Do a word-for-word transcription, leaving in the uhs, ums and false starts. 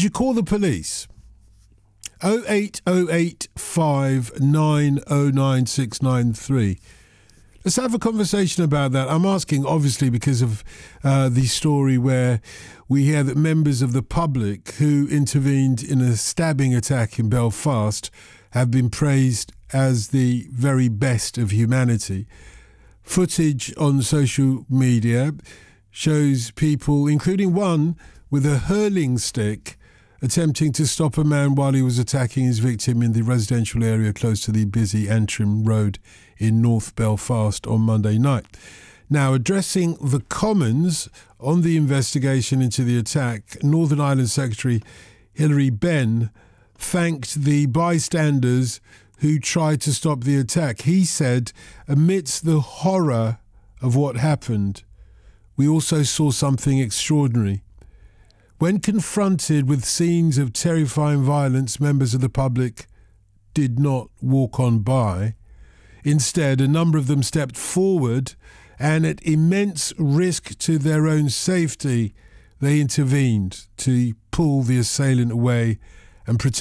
you call the police? oh eight oh eight five nine oh nine six nine three. Let's have a conversation about that. I'm asking, obviously, because of uh, the story where we hear that members of the public who intervened in a stabbing attack in Belfast have been praised as the very best of humanity. Footage on social media shows people, including one with a hurling stick, attempting to stop a man while he was attacking his victim in the residential area close to the busy Antrim Road in North Belfast on Monday night. Now, addressing the Commons on the investigation into the attack, Northern Ireland Secretary Hilary Benn thanked the bystanders who tried to stop the attack. He said, amidst the horror of what happened, we also saw something extraordinary. When confronted with scenes of terrifying violence, members of the public did not walk on by. Instead, a number of them stepped forward and at immense risk to their own safety, they intervened to pull the assailant away and protect